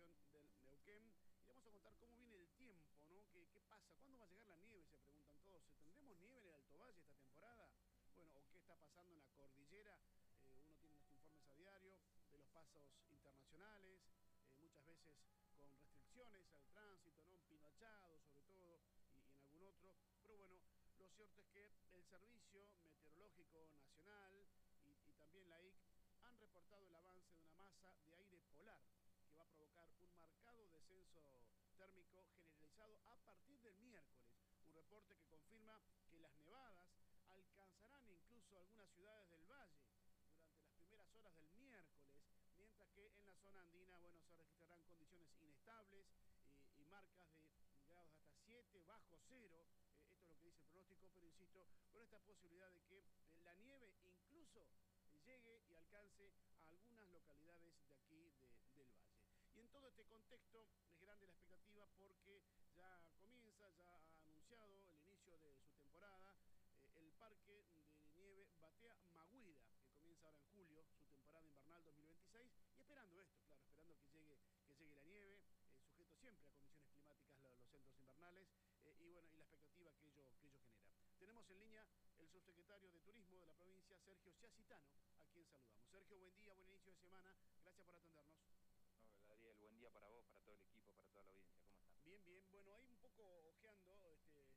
región del Neuquén. Y le vamos a contar cómo viene el tiempo, ¿no? ¿Qué pasa? ¿Cuándo va a llegar la nieve? Se preguntan todos. ¿Tendremos nieve en el Alto Valle esta temporada? Bueno, ¿o qué está pasando en la cordillera? Uno tiene los informes a diario de los pasos internacionales, muchas veces con restricciones al tránsito, ¿no? En Pinochado sobre todo, y en algún otro. Pero bueno, lo cierto es que el Servicio Meteorológico Nacional y también la IC han reportado el avance de una masa de aire polar que va a provocar un marcado descenso térmico generalizado a partir del miércoles. Un reporte que confirma que las nevadas alcanzarán incluso algunas ciudades del valle durante las primeras horas del miércoles, mientras que en la zona andina, bueno, se registrarán condiciones inestables y marcas de grados hasta 7, bajo cero. Esto es lo que dice el pronóstico, pero insisto, con esta posibilidad de que la nieve incluso llegue y alcance a algunas localidades de aquí del valle. Y en todo este contexto es grande la expectativa porque ya comienza, ya ha anunciado el inicio de su temporada el parque de nieve Batea Maguida, que comienza ahora en julio su temporada invernal 2026, y esperando esto, claro, esperando que llegue la nieve, sujeto siempre a condiciones climáticas los centros invernales, y bueno, y la expectativa que ello genera. Tenemos en línea el subsecretario de Turismo de la provincia, Sergio Ciacitano, a quien saludamos. Sergio, buen día, buen inicio de semana, gracias por atendernos. Hola Ariel, buen día para vos, para todo el equipo, para toda la audiencia, ¿cómo están? Bien, bien. Bueno, ahí un poco ojeando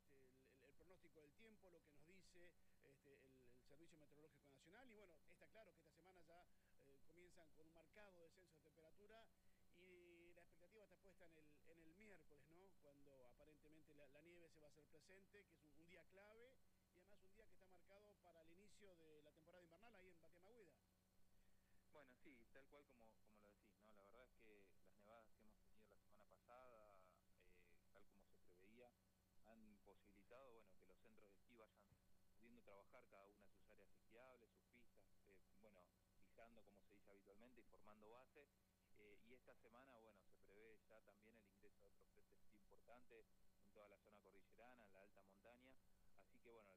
el pronóstico del tiempo, lo que nos dice el Servicio Meteorológico Nacional. Y bueno, está claro que esta semana ya comienzan con un marcado descenso de temperatura y la expectativa está puesta en el miércoles, ¿no? Cuando aparentemente la nieve se va a hacer presente, que es un día clave y además un día que está marcado para el inicio de la temporada invernal ahí en Batemagüida. Bueno, sí, tal cual como lo decís, ¿no? La verdad es que las nevadas que hemos tenido la semana pasada, tal como se preveía, han posibilitado, bueno, que los centros de esquí vayan pudiendo trabajar cada una de sus áreas esquiables, sus pistas, bueno, pisando como se dice habitualmente y formando base. Y esta semana, bueno, se prevé ya también el ingreso de otro frente esquí importante en toda la zona cordillerana, en la alta montaña. Así que, bueno,